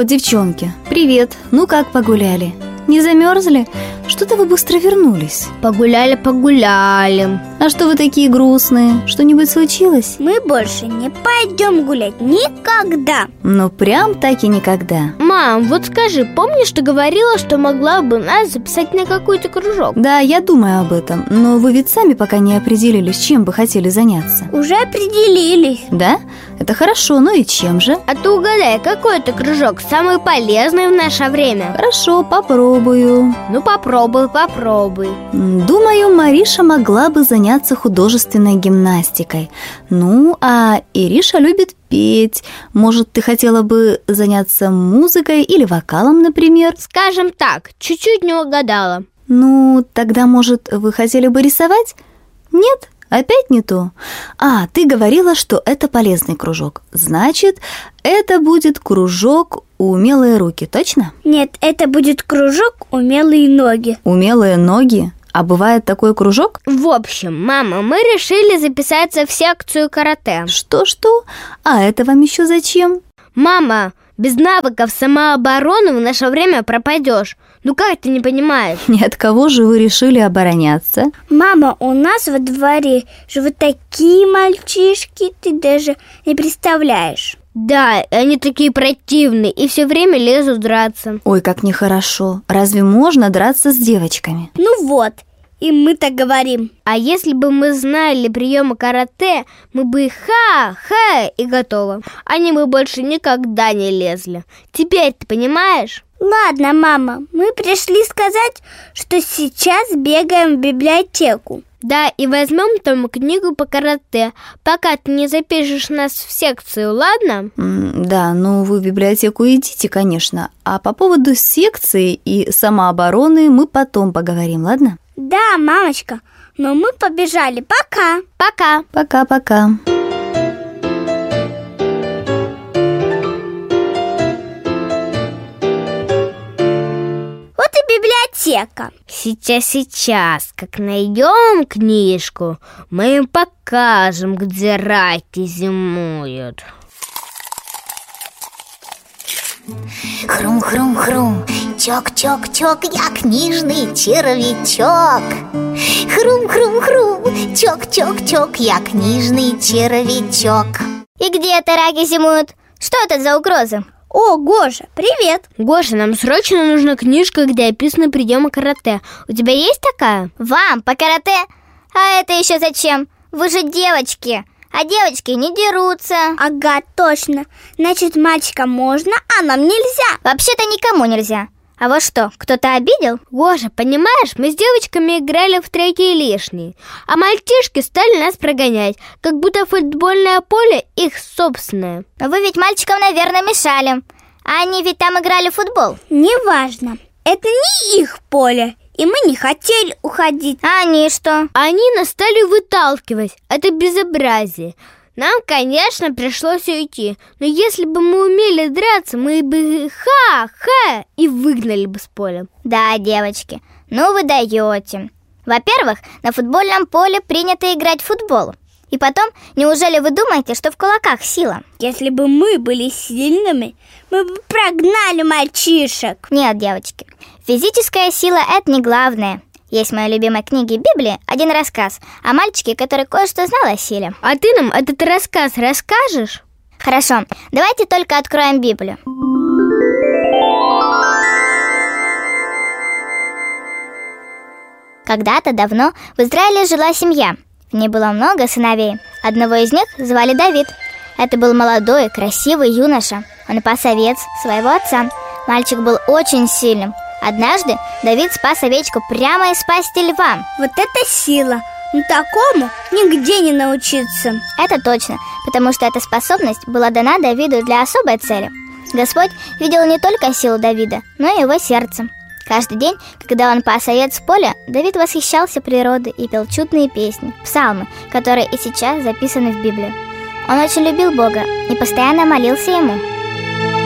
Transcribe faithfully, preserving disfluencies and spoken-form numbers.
Вот, девчонки, привет. Ну как погуляли? Не замерзли? Что-то вы быстро вернулись. Погуляли, погуляли. А что вы такие грустные? Что-нибудь случилось? Мы больше не пойдем гулять никогда. Ну прям так и никогда. Мам, вот скажи, помнишь, ты говорила, что могла бы нас записать на какой-то кружок? Да, я думаю об этом. Но вы ведь сами пока не определились, чем бы хотели заняться. Уже определились. Да? Это хорошо, ну и чем же? А ты угадай, какой это кружок самый полезный в наше время? Хорошо, попробую. Ну попробуй, попробуй. Думаю, Мариша могла бы заняться художественной гимнастикой. Ну, а Ириша любит петь. Может, ты хотела бы заняться музыкой или вокалом, например? Скажем так, чуть-чуть не угадала. Ну, тогда, может, вы хотели бы рисовать? Нет? Опять не то? А, ты говорила, что это полезный кружок. Значит, это будет кружок «Умелые руки», точно? Нет, это будет кружок «Умелые ноги». «Умелые ноги»? А бывает такой кружок? В общем, мама, мы решили записаться в секцию карате. Что-что? А это вам еще зачем? Мама, без навыков самообороны в наше время пропадешь. Ну как ты не понимаешь? И от кого же вы решили обороняться? Мама, у нас во дворе живут такие мальчишки, ты даже не представляешь. Да, они такие противные и все время лезут драться. Ой, как нехорошо. Разве можно драться с девочками? Ну вот, и мы так говорим. А если бы мы знали приемы карате, мы бы ха-ха и готово. Они бы больше никогда не лезли. Теперь ты понимаешь? Ладно, мама, мы пришли сказать, что сейчас бегаем в библиотеку. Да, и возьмем там книгу по карате, пока ты не запишешь нас в секцию, ладно? М, да, ну вы в библиотеку идите, конечно. А по поводу секции и самообороны мы потом поговорим, ладно? Да, мамочка, но мы побежали. Пока. Пока. Пока-пока. Вот и библиотека. Сейчас, сейчас, как найдем книжку, мы им покажем, где раки зимуют. Хрум-хрум-хрум, чок-чок-чок, я книжный червячок. Хрум-хрум-хрум, чок-чок-чок, я книжный червячок. И где это раки зимуют? Что это за угрозы? О, Гоша, привет. Гоша, нам срочно нужна книжка, где описаны приемы карате. У тебя есть такая? Вам по карате? А это еще зачем? Вы же девочки, а девочки не дерутся. Ага, точно. Значит, мальчикам можно, а нам нельзя. Вообще-то никому нельзя. А вот что, кто-то обидел? Гоша, понимаешь, мы с девочками играли в третий лишний, а мальчишки стали нас прогонять, как будто футбольное поле их собственное. Но вы ведь мальчикам, наверное, мешали. А они ведь там играли в футбол. Неважно. Это не их поле, и мы не хотели уходить. А они что? Они нас стали выталкивать. Это безобразие. Нам, конечно, пришлось уйти, но если бы мы умели драться, мы бы ха-ха и выгнали бы с поля. Да, девочки, ну вы даете. Во-первых, на футбольном поле принято играть в футбол. И потом, неужели вы думаете, что в кулаках сила? Если бы мы были сильными, мы бы прогнали мальчишек. Нет, девочки, физическая сила – это не главное. Есть в моей любимой книге Библии один рассказ о мальчике, который кое-что знал о силе. А ты нам этот рассказ расскажешь? Хорошо, давайте только откроем Библию. Когда-то давно в Израиле жила семья. В ней было много сыновей. Одного из них звали Давид. Это был молодой, красивый юноша. Он пас овец своего отца. Мальчик был очень сильным. Однажды Давид спас овечку прямо из пасти льва. Вот это сила! Ну такому нигде не научиться. Это точно, потому что эта способность была дана Давиду для особой цели. Господь видел не только силу Давида, но и его сердце. Каждый день, когда он пас овец в поле, Давид восхищался природой и пел чудные песни, псалмы, которые и сейчас записаны в Библии. Он очень любил Бога и постоянно молился Ему.